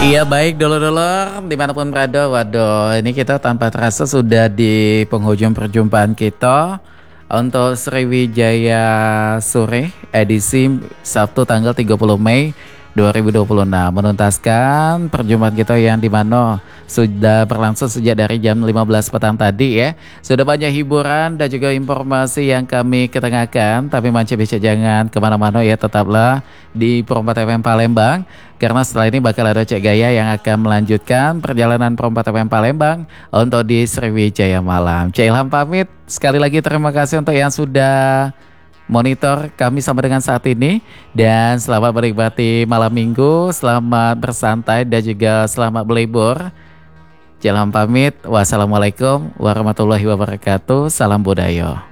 Iya baik dulur-dulur dimanapun berada. Waduh ini kita tanpa terasa sudah di penghujung perjumpaan kita untuk Sriwijaya Sore edisi Sabtu tanggal 30 Mei 2026, menuntaskan perjumpaan kita yang dimana sudah berlangsung sejak dari jam 15 petang tadi ya. Sudah banyak hiburan dan juga informasi yang kami ketengahkan, tapi masih bisa jangan kemana-mana ya, tetaplah di Perempat FM Palembang. Karena setelah ini bakal ada Cek Gaya yang akan melanjutkan perjalanan Perempat FM Palembang untuk di Sriwijaya Malam. Cek Ilham pamit, sekali lagi terima kasih untuk yang sudah monitor kami sampai dengan saat ini. Dan selamat menikmati malam minggu, selamat bersantai dan juga selamat berlibur. Cek Ilham pamit, wassalamualaikum warahmatullahi wabarakatuh, salam budaya.